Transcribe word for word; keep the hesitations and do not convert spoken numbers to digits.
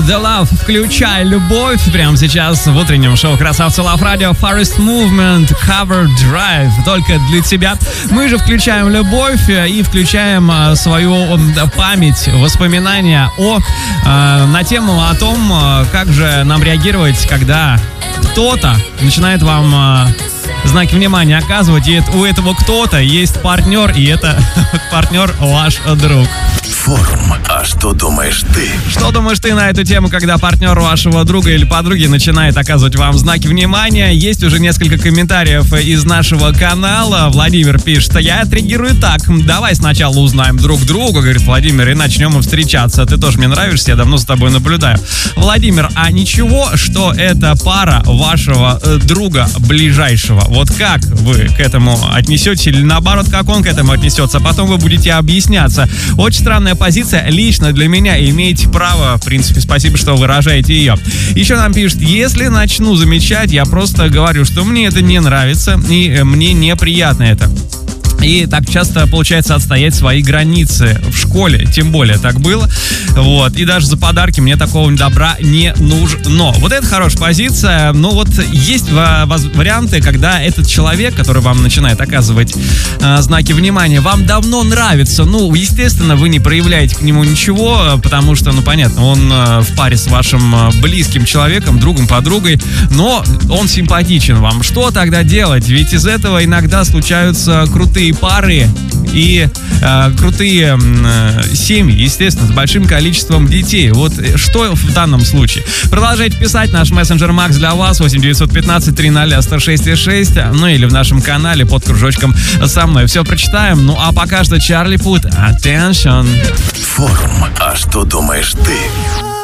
The Love, включай любовь. Прямо сейчас в утреннем шоу «Красавцы Love Radio» Forest Movement Cover Drive. Только для тебя. Мы же включаем любовь и включаем свою память, воспоминания о, на тему о том, как же нам реагировать, когда кто-то начинает вам знаки внимания оказывать, и у этого кто-то есть партнер, и это партнер ваш друг. Форум. А что думаешь ты? Что думаешь ты на эту тему, когда партнер вашего друга или подруги начинает оказывать вам знаки внимания? Есть уже несколько комментариев из нашего канала. Владимир пишет: я отреагирую так. Давай сначала узнаем друг друга, говорит Владимир, и начнем встречаться. Ты тоже мне нравишься, я давно за тобой наблюдаю. Владимир, а ничего, что это пара вашего э, друга ближайшего? Вот как вы к этому отнесетесь, или наоборот, как он к этому отнесется? Потом вы будете объясняться. Очень странная позиция лично для меня, и имеете право, в принципе, спасибо, что выражаете ее. Еще нам пишет: если начну замечать, я просто говорю, что мне это не нравится, и мне неприятно это. И так часто получается отстоять свои границы в школе, тем более так было. Вот. И даже за подарки мне такого добра не нужно. Вот это хорошая позиция. Но вот есть варианты, когда этот человек, который вам начинает оказывать э, знаки внимания, вам давно нравится. Ну, естественно, вы не проявляете к нему ничего, потому что, ну, понятно, он э, в паре с вашим э, близким человеком, другом, подругой, но он симпатичен вам. Что тогда делать? Ведь из этого иногда случаются крутые пары и э, крутые э, семьи, естественно, с большим количеством детей. Вот что в данном случае? Продолжайте писать. Наш мессенджер Макс для вас восемь девятьсот пятнадцать триста сто шесть шесть, ну или в нашем канале под кружочком со мной. Все прочитаем. Ну а пока что Чарли Пут, Attention. Форум. А что думаешь ты?